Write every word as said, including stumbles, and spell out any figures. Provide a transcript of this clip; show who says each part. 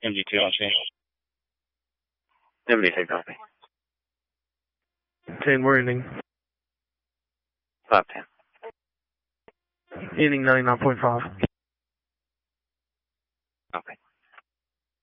Speaker 1: M G two on chain.
Speaker 2: M D two copy.
Speaker 3: ten, we're ending.
Speaker 2: five ten.
Speaker 3: Ending ninety-nine point five.